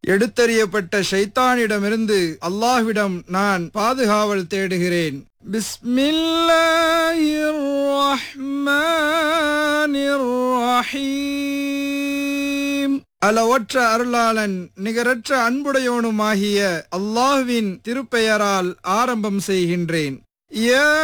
எடுத்தறியப்பட்ட ஷைத்தானிடமிருந்து அல்லாஹ்விடம் நான் பாதுகாவல் தேடுகிறேன். பிஸ்மில்லாஹிர் ரஹ்மானிர் ரஹீம். அளவற்ற அருளாளன் நிகரற்ற அன்புடையோனுமாகிய அல்லாஹ்வின் திருப்பெயரால் ஆரம்பம் செய்கின்றேன். யா